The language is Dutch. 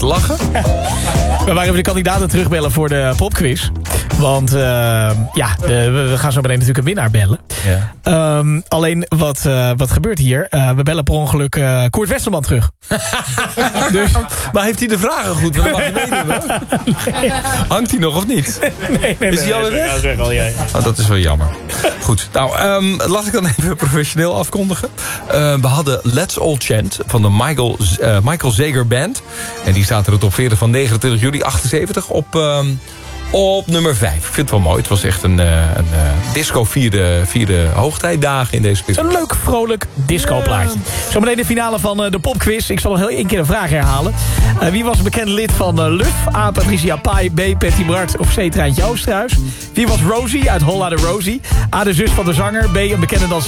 lachen. We waren even de kandidaten terugbellen voor de popquiz. Want we gaan zo meteen natuurlijk een winnaar bellen. Ja. Alleen wat gebeurt hier? We bellen per ongeluk Koert Westerman terug. Dus, maar heeft hij de vragen goed? Want dat mag je meedoen, hoor. Nee. Hangt hij nog of niet? Nee. Is hij alweer weg? Ja, zeg al jij. Oh, dat is wel jammer. Goed, nou, laat ik dan even professioneel afkondigen. We hadden Let's All Chant van de Michael Zager Band. En die staat er de top 40 van 29 juli 78 op nummer 5. Ik vind het wel mooi. Het was echt een disco vierde hoogtijdagen in deze quiz. Een leuk, vrolijk discoplaatje. Zometeen de finale van de popquiz. Ik zal nog heel één keer een vraag herhalen. Wie was een bekend lid van Luf? A. Patricia Pai, B. Patty Bart of C. Treintje Oosterhuis? Wie was Rosie uit Holla de Rosie? A. de zus van de zanger, B. een bekende danseres